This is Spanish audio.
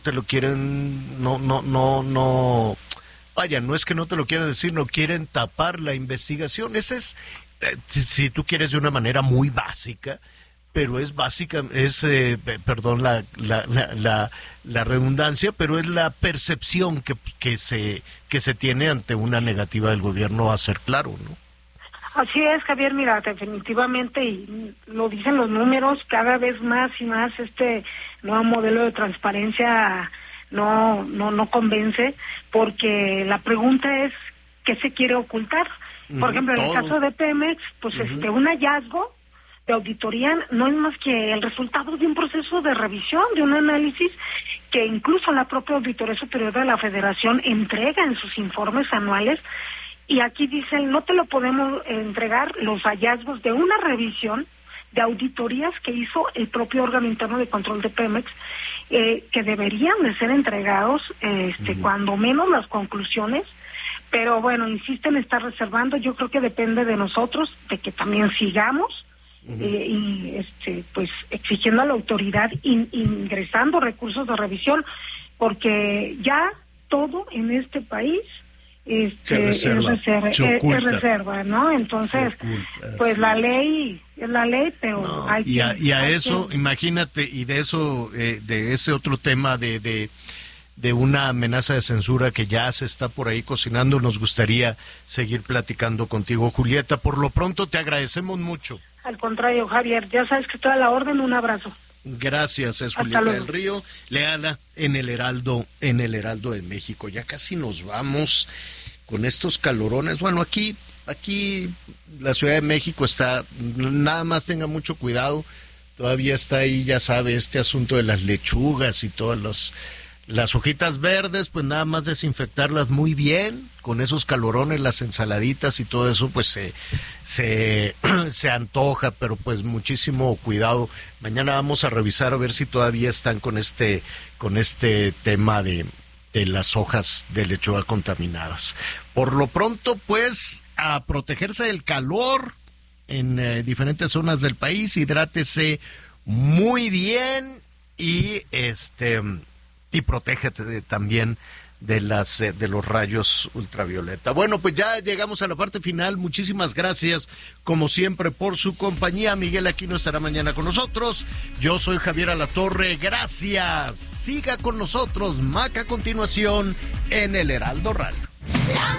te lo quieren, no, vaya, no es que no te lo quieran decir, no quieren tapar la investigación. Esa es, si tú quieres de una manera muy básica, pero es básica, perdón la redundancia, pero es la percepción que se tiene ante una negativa del gobierno a ser claro, ¿no? Así es, Javier, mira, definitivamente, y lo dicen los números, cada vez más y más este nuevo modelo de transparencia no convence, porque la pregunta es, ¿qué se quiere ocultar? Por ejemplo, en el caso de Pemex, pues un hallazgo de auditoría no es más que el resultado de un proceso de revisión, de un análisis que incluso la propia Auditoría Superior de la Federación entrega en sus informes anuales. Y aquí dicen, no te lo podemos entregar los hallazgos de una revisión de auditorías que hizo el propio órgano interno de control de Pemex, que deberían de ser entregados, cuando menos las conclusiones, pero bueno, insisten en estar reservando. Yo creo que depende de nosotros, de que también sigamos, pues exigiendo a la autoridad, ingresando recursos de revisión, porque ya todo en este país es reserva, ¿no? Entonces, pues la ley es la ley, pero no, hay y a eso, imagínate, y de eso, de ese otro tema de una amenaza de censura que ya se está por ahí cocinando, nos gustaría seguir platicando contigo, Julieta. Por lo pronto te agradecemos mucho. Al contrario, Javier, ya sabes que estoy a la orden. Un abrazo. Gracias, es Julieta del Río. Léala en el Heraldo de México. Ya casi nos vamos con estos calorones. Bueno, aquí la Ciudad de México está, nada más tenga mucho cuidado, todavía está ahí, ya sabe, este asunto de las lechugas y todas las hojitas verdes, pues nada más desinfectarlas muy bien, con esos calorones, las ensaladitas y todo eso, pues se antoja, pero pues muchísimo cuidado. Mañana vamos a revisar a ver si todavía están con este tema de las hojas de lechuga contaminadas. Por lo pronto, pues, a protegerse del calor en diferentes zonas del país, hidrátese muy bien y protégete también de los rayos ultravioleta. Bueno, pues ya llegamos a la parte final. Muchísimas gracias, como siempre, por su compañía. Miguel Aquino estará mañana con nosotros. Yo soy Javier Alatorre. Gracias. Siga con nosotros. Maca a continuación en el Heraldo Radio.